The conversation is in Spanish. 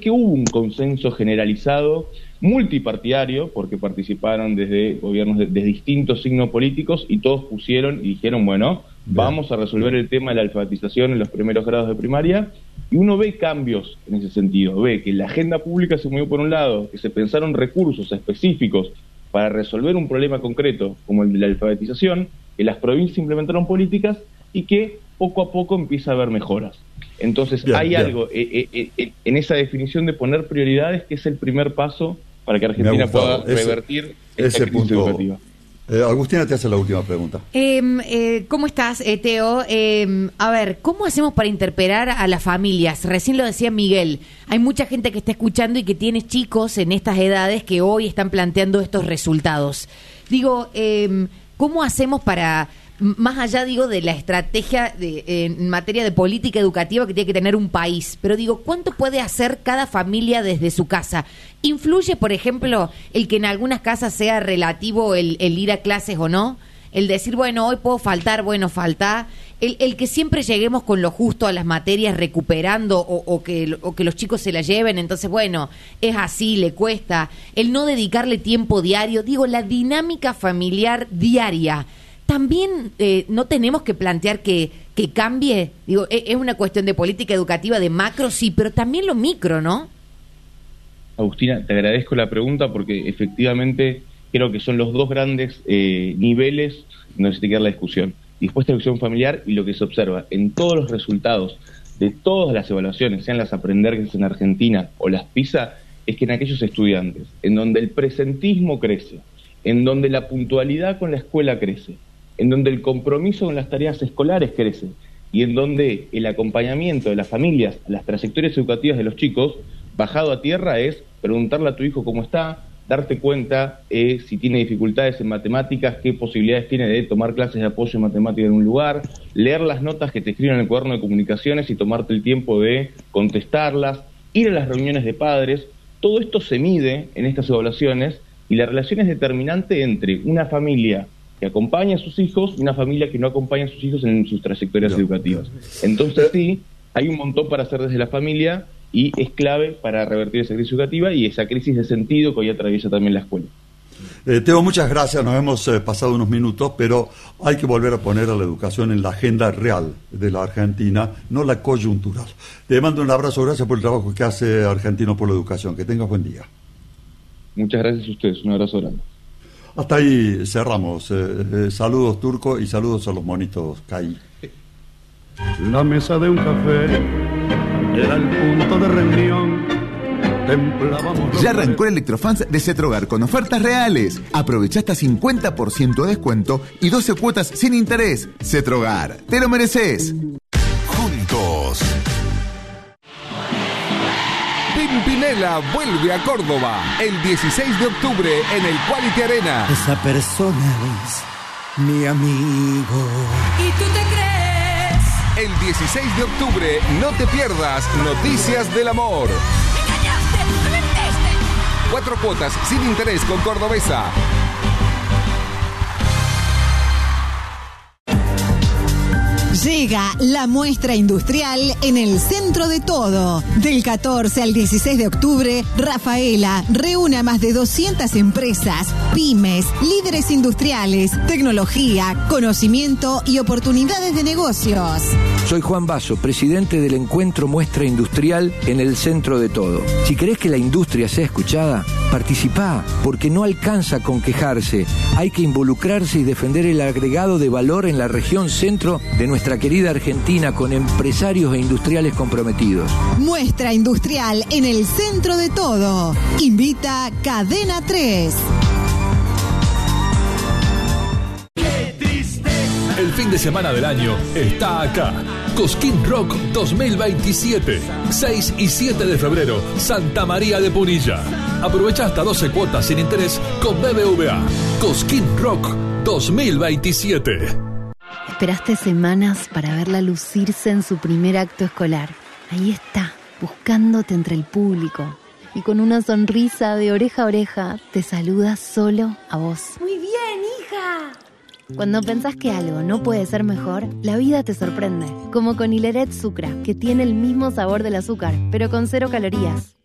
que hubo un consenso generalizado, multipartidario, porque participaron desde gobiernos de distintos signos políticos, y todos pusieron y dijeron, bueno, vamos a resolver el tema de la alfabetización en los primeros grados de primaria, y uno ve cambios en ese sentido, ve que la agenda pública se movió por un lado, que se pensaron recursos específicos para resolver un problema concreto como el de la alfabetización, que las provincias implementaron políticas y que poco a poco empieza a haber mejoras. Entonces hay algo en esa definición de poner prioridades que es el primer paso para que Argentina pueda revertir esa crisis educativa. Agustina te hace la última pregunta. ¿Cómo estás, Teo? A ver, ¿cómo hacemos para interpelar a las familias? Recién lo decía Miguel, hay mucha gente que está escuchando y que tiene chicos en estas edades que hoy están planteando estos resultados. Digo, ¿cómo hacemos para, más allá, digo, de la estrategia en materia de política educativa que tiene que tener un país, pero digo, ¿cuánto puede hacer cada familia desde su casa? ¿Influye, por ejemplo, el que en algunas casas sea relativo el ir a clases o no? El decir, bueno, hoy puedo faltar, bueno, falta. El que siempre lleguemos con lo justo a las materias recuperando o que los chicos se la lleven, entonces, bueno, es así, le cuesta. El no dedicarle tiempo diario, digo, la dinámica familiar diaria. También no tenemos que plantear que cambie, digo, es una cuestión de política educativa de macro, sí, pero también lo micro, ¿no? Agustina, te agradezco la pregunta porque efectivamente creo que son los dos grandes niveles donde se tiene que dar la discusión. Después de la discusión familiar y lo que se observa en todos los resultados de todas las evaluaciones, sean las Aprender que es en Argentina o las PISA, es que en aquellos estudiantes en donde el presentismo crece, en donde la puntualidad con la escuela crece, en donde el compromiso con las tareas escolares crece y en donde el acompañamiento de las familias a las trayectorias educativas de los chicos, bajado a tierra, es preguntarle a tu hijo cómo está, darte cuenta si tiene dificultades en matemáticas, qué posibilidades tiene de tomar clases de apoyo en matemáticas en un lugar, leer las notas que te escriben en el cuaderno de comunicaciones y tomarte el tiempo de contestarlas, ir a las reuniones de padres. Todo esto se mide en estas evaluaciones y la relación es determinante entre una familia que acompaña a sus hijos y una familia que no acompaña a sus hijos en sus trayectorias educativas. Entonces sí, hay un montón para hacer desde la familia y es clave para revertir esa crisis educativa y esa crisis de sentido que hoy atraviesa también la escuela. Teo, muchas gracias, nos hemos pasado unos minutos, pero hay que volver a poner a la educación en la agenda real de la Argentina, no la coyuntural. Te mando un abrazo, gracias por el trabajo que hace Argentinos por la Educación, que tengas buen día. Muchas gracias a ustedes, un abrazo grande. Hasta ahí cerramos. Saludos, Turco, y saludos a los monitos CAI. La mesa de un café era el punto de reunión. Ya arrancó el Electrofans de Cetrogar con ofertas reales. Aprovecha hasta 50% de descuento y 12 cuotas sin interés. Cetrogar, te lo mereces. Juntos. Pimpinela vuelve a Córdoba el 16 de octubre en el Quality Arena. Esa persona es mi amigo. ¿Y tú te crees? El 16 de octubre no te pierdas Noticias del Amor. ¡Me engañaste! ¡Me mentiste! 4 cuotas sin interés con Cordobesa. Llega la muestra industrial en el centro de todo. Del 14 al 16 de octubre, Rafaela reúne a más de 200 empresas, pymes, líderes industriales, tecnología, conocimiento y oportunidades de negocios. Soy Juan Basso, presidente del Encuentro Muestra Industrial en el centro de todo. Si querés que la industria sea escuchada, participá, porque no alcanza con quejarse. Hay que involucrarse y defender el agregado de valor en la región centro de nuestra querida Argentina con empresarios e industriales comprometidos. Muestra industrial en el centro de todo. Invita Cadena 3. El fin de semana del año está acá. Cosquín Rock 2027. 6 y 7 de febrero, Santa María de Punilla. Aprovecha hasta 12 cuotas sin interés con BBVA. Cosquín Rock 2027. Esperaste semanas para verla lucirse en su primer acto escolar. Ahí está, buscándote entre el público. Y con una sonrisa de oreja a oreja, te saluda solo a vos. ¡Muy bien, hija! Cuando pensás que algo no puede ser mejor, la vida te sorprende. Como con Hileret Sucra, que tiene el mismo sabor del azúcar, pero con 0 calorías.